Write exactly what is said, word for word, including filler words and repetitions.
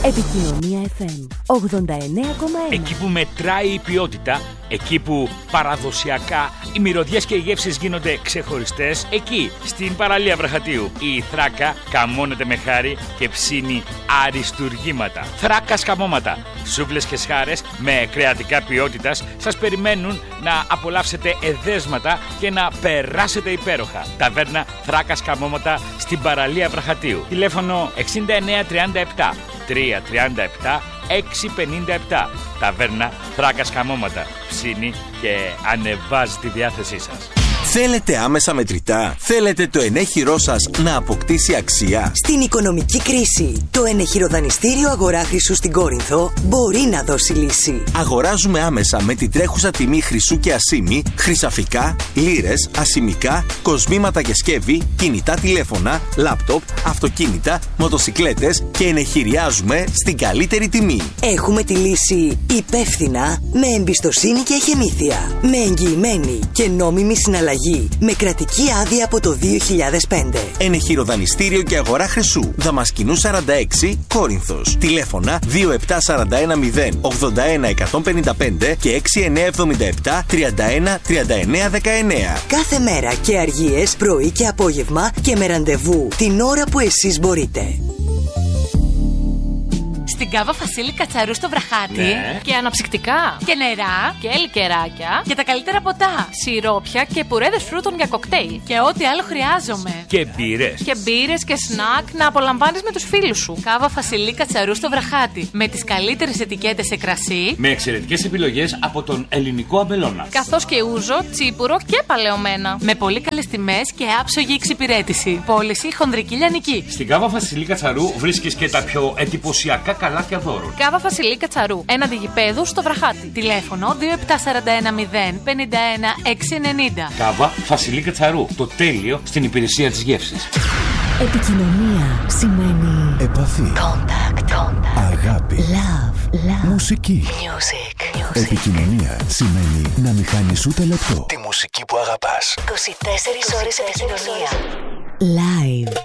Επικοινωνία εφ εμ ογδόντα εννέα κόμμα ένα. Εκεί που μετράει η ποιότητα, εκεί που παραδοσιακά οι μυρωδιές και οι γεύσεις γίνονται ξεχωριστές, εκεί στην παραλία Βραχατίου η Θράκα καμώνεται με χάρη και ψήνει αριστουργήματα. Θράκα σκαμώματα, σούβλες και σχάρες με κρεατικά ποιότητας σας περιμένουν να απολαύσετε εδέσματα και να περάσετε υπέροχα. Ταβέρνα Θράκα σκαμώματα στην παραλία Βραχατίου. Τηλέφωνο εξήντα εννέα τριάντα επτά τριακόσια τριάντα επτά εξακόσια πενήντα επτά. Ταβέρνα Θράκα σκαμώματα. Ψήνει και ανεβάζει τη διάθεσή σας. Θέλετε άμεσα μετρητά? Θέλετε το ενέχειρό σας να αποκτήσει αξία? Στην οικονομική κρίση, το ενεχειροδανιστήριο Αγορά Χρυσού στην Κόρινθο μπορεί να δώσει λύση. Αγοράζουμε άμεσα με την τρέχουσα τιμή χρυσού και ασήμι, χρυσαφικά, λίρες, ασημικά, κοσμήματα και σκεύη, κινητά τηλέφωνα, λάπτοπ, αυτοκίνητα, μοτοσικλέτες και ενεχειριάζουμε στην καλύτερη τιμή. Έχουμε τη λύση υπεύθυνα, με εμπιστοσύνη και εχεμήθεια. Με εγγυημένη και νόμιμη συναλλαγή. Με κρατική άδεια από το δύο χιλιάδες πέντε. Ενεχειροδανιστήριο και Αγορά Χρυσού. Δαμασκηνού σαράντα έξι, Κόρινθος. Τηλέφωνα δύο επτά τέσσερα ένα μηδέν ογδόντα ένα εκατόν πενήντα πέντε και έξι εννέα εβδομήντα επτά τριάντα ένα τριάντα εννέα δεκαεννέα. Κάθε μέρα και αργίες, πρωί και απόγευμα και με ραντεβού την ώρα που εσείς μπορείτε. Στην Κάβα Φασίλη Κατσαρού στο Βραχάτι. Ναι. Και αναψυκτικά. Και νερά. Και λικεράκια. Και τα καλύτερα ποτά. Σιρόπια και πουρέδες φρούτων για κοκτέιλ. Και ό,τι άλλο χρειάζομαι. Και μπύρες. Και μπύρες και σνακ να απολαμβάνεις με τους φίλους σου. Κάβα Φασίλη Κατσαρού στο Βραχάτι. Με τις καλύτερες ετικέτες σε κρασί. Με εξαιρετικές επιλογές από τον ελληνικό αμπελώνα. Καθώς και ούζο, τσίπουρο και παλαιωμένα. Με πολύ καλές τιμές και άψογη εξυπηρέτηση. Πώληση χονδρική λιανική. Στην Κάβα Φασιλή Κατσαρού βρίσκεις και τα πιο εντυπωσιακά καλάθια δώρων. Κάβα Φασιλή Κατσαρού, έναντι γηπέδου στο Βραχάτι. Τηλέφωνο δύο επτά τέσσερα ένα μηδέν πενήντα ένα εξακόσια ενενήντα. Κάβα Φασιλή Κατσαρού. Το τέλειο στην υπηρεσία της γεύσης. Επικοινωνία σημαίνει επαφή, contact, contact. αγάπη, Love, love. μουσική. Music, music. Επικοινωνία σημαίνει να μην χάνεις ούτε λεπτό. Τη μουσική που αγαπάς. είκοσι τέσσερις ώρες επικοινωνία. Live.